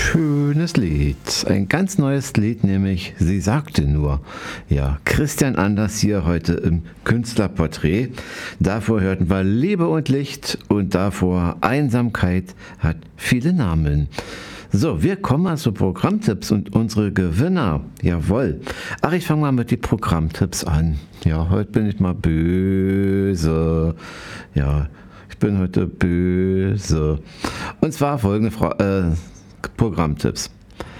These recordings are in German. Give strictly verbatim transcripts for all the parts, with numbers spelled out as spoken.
schönes Lied. Ein ganz neues Lied, nämlich Sie sagte nur. Ja, Christian Anders hier heute im Künstlerporträt. Davor hörten wir Liebe und Licht und davor Einsamkeit hat viele Namen. So, wir kommen mal zu Programmtipps und unsere Gewinner. Jawohl. Ach, ich fange mal mit den Programmtipps an. Ja, heute bin ich mal böse. Ja, ich bin heute böse. Und zwar folgende Fra- äh, Programmtipps.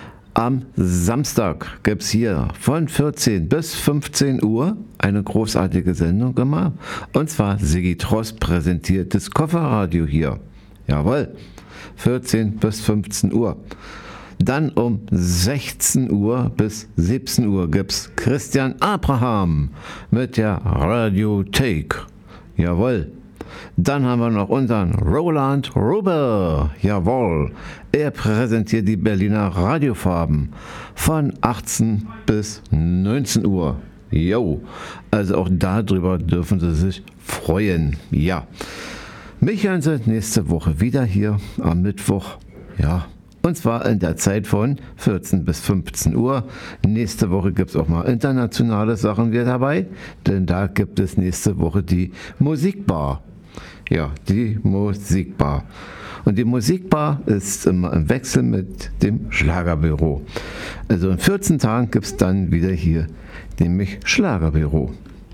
Am Samstag gibt es hier von vierzehn bis fünfzehn Uhr eine großartige Sendung immer. Und zwar Siggi Tross präsentiert das Kofferradio hier. Jawohl. vierzehn bis fünfzehn Uhr. Dann um sechzehn Uhr bis siebzehn Uhr gibt es Christian Abraham mit der Radiothek. Jawohl. Dann haben wir noch unseren Roland Ruber. Jawohl. Er präsentiert die Berliner Radiofarben von achtzehn bis neunzehn Uhr. Jo. Also auch darüber dürfen Sie sich freuen. Ja. Mich hören Sie nächste Woche wieder hier am Mittwoch. Ja. Und zwar in der Zeit von vierzehn bis fünfzehn Uhr. Nächste Woche gibt es auch mal internationale Sachen wieder dabei, denn da gibt es nächste Woche die Musikbar. Ja, die Musikbar. Und die Musikbar ist immer im Wechsel mit dem Schlagerbüro. Also in vierzehn Tagen gibt es dann wieder hier nämlich Schlagerbüro.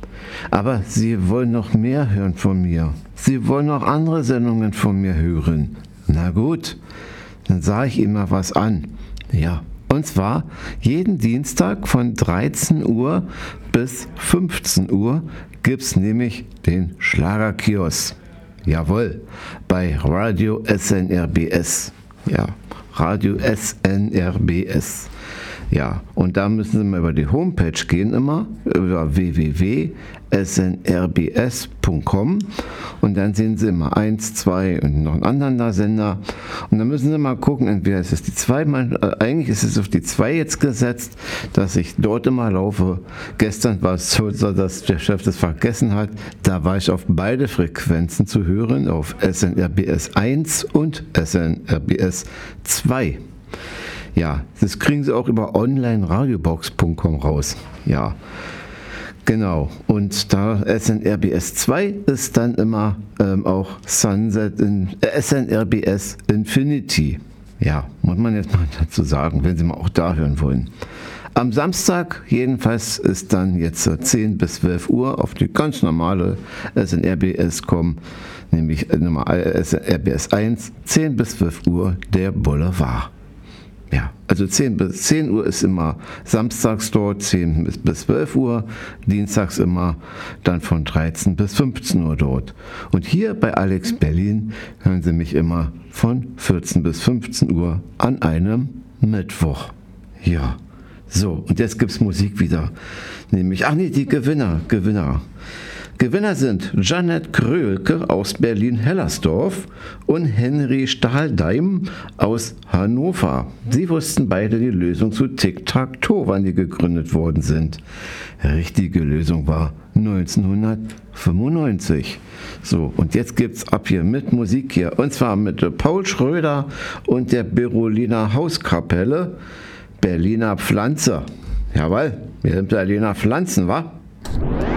Aber Sie wollen noch mehr hören von mir. Sie wollen noch andere Sendungen von mir hören. Na gut, dann sage ich Ihnen mal was an. Ja, und zwar jeden Dienstag von dreizehn Uhr bis fünfzehn Uhr gibt es nämlich den Schlagerkiosk. Jawohl, bei Radio S N R B S. Ja, Radio S N R B S. Ja, und da müssen Sie mal über die Homepage gehen immer, über w w w punkt s n r b s punkt com und dann sehen Sie immer eins, zwei und noch einen anderen Sender und dann müssen Sie mal gucken, entweder ist es die zwei, äh, eigentlich ist es auf die zwei jetzt gesetzt, dass ich dort immer laufe. Gestern war es so, dass der Chef das vergessen hat, da war ich auf beide Frequenzen zu hören, auf S N R B S eins und S N R B S zwei. Ja, das kriegen Sie auch über online radiobox punkt com raus. Ja, genau. Und da S N R B S zwei ist dann immer ähm, auch Sunset in äh, S N R B S Infinity. Ja, muss man jetzt mal dazu sagen, wenn Sie mal auch da hören wollen. Am Samstag jedenfalls ist dann jetzt zehn bis zwölf Uhr auf die ganz normale S N R B S kommen, nämlich Nummer S N R B S eins, zehn bis zwölf Uhr der Boulevard. Ja, also zehn bis zehn Uhr ist immer samstags dort, zehn bis zwölf Uhr, dienstags immer dann von dreizehn bis fünfzehn Uhr dort. Und hier bei Alex Berlin hören Sie mich immer von vierzehn bis fünfzehn Uhr an einem Mittwoch. Ja, so, und jetzt gibt's Musik wieder. Nämlich, ach nee, die Gewinner, Gewinner. Gewinner sind Janet Krölke aus Berlin-Hellersdorf und Henry Stahldeim aus Hannover. Sie wussten beide die Lösung zu Tic-Tac-Toe, wann die gegründet worden sind. Richtige Lösung war neunzehnhundertfünfundneunzig. So, und jetzt gibt's ab hier mit Musik hier. Und zwar mit Paul Schröder und der Beroliner Hauskapelle Berliner Pflanze. Jawohl, wir sind Berliner Pflanzen, wa?